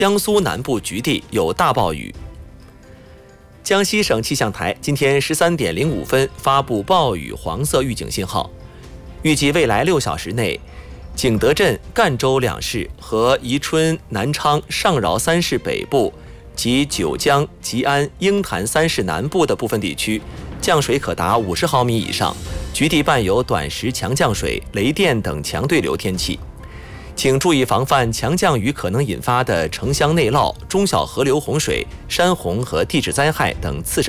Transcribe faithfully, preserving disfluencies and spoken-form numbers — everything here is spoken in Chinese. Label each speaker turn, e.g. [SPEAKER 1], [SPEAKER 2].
[SPEAKER 1] 江苏南部局地有大暴雨。江西省气象台今天十三点零五分发布暴雨黄色预警信号，预计未来六小时内，景德镇、赣州两市和宜春、南昌、上饶三市北部及九江、吉安、鹰潭三市南部的部分地区降水可达五十毫米以上，局地伴有短时强降水、雷电等强对流天气。请注意防范强降雨可能引发的城乡内涝、中小河流洪水、山洪和地质灾害等次生